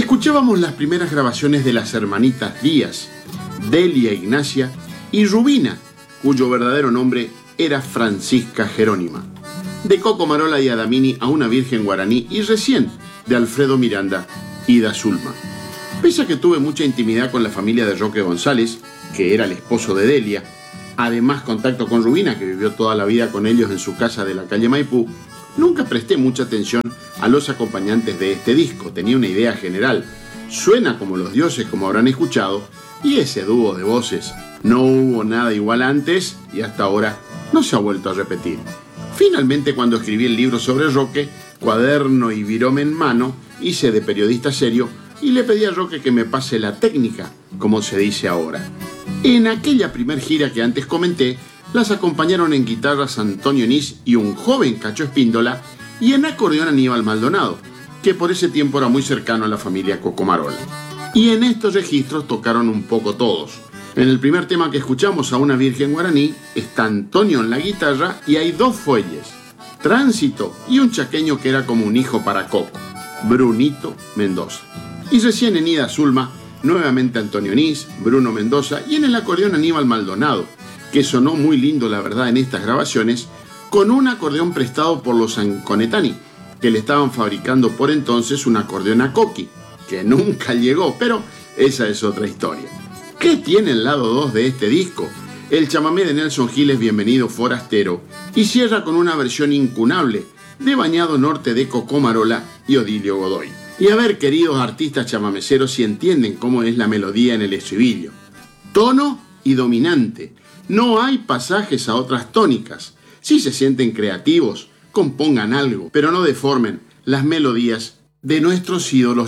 Escuchábamos las primeras grabaciones de las hermanitas Díaz, Delia Ignacia y Rubina, cuyo verdadero nombre era Francisca Jerónima, de Coco Marola y Adamini a una virgen guaraní y recién de Alfredo Miranda y da Zulma. Pese a que tuve mucha intimidad con la familia de Roque González, que era el esposo de Delia, además contacto con Rubina, que vivió toda la vida con ellos en su casa de la calle Maipú, nunca presté mucha atención a los acompañantes de este disco. Tenía una idea general: suena como los dioses, como habrán escuchado, y ese dúo de voces no hubo nada igual antes y hasta ahora no se ha vuelto a repetir. Finalmente, cuando escribí el libro sobre Roque, cuaderno y virome en mano, hice de periodista serio y le pedí a Roque que me pase la técnica, como se dice ahora. En aquella primer gira que antes comenté, las acompañaron en guitarras Antonio Nis y un joven Cacho Espíndola, y en acordeón Aníbal Maldonado, que por ese tiempo era muy cercano a la familia Coco Marola. Y en estos registros tocaron un poco todos. En el primer tema que escuchamos, A una Virgen Guaraní, está Antonio en la guitarra y hay dos fuelles, Tránsito y un chaqueño que era como un hijo para Coco, Brunito Mendoza. Y recién en Ida Zulma, nuevamente Antonio Nis, Bruno Mendoza y en el acordeón Aníbal Maldonado, que sonó muy lindo la verdad en estas grabaciones, con un acordeón prestado por los Anconetani, que le estaban fabricando por entonces un acordeón a Coqui, que nunca llegó, pero esa es otra historia. ¿Qué tiene el lado 2 de este disco? El chamamé de Nelson Giles, Bienvenido Forastero, y cierra con una versión incunable de Bañado Norte de Coco Marola y Odilio Godoy. Y a ver, queridos artistas chamameceros, si entienden cómo es la melodía en el estribillo. Tono y dominante. No hay pasajes a otras tónicas. Si se sienten creativos, compongan algo, pero no deformen las melodías de nuestros ídolos